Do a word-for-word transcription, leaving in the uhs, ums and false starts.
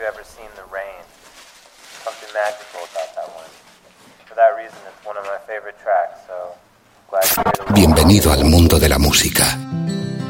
you ever seen The Rain. Something magical about that one. For that reason, it's one of my favorite tracks, so glad you heard it. Bienvenido al mundo de la música.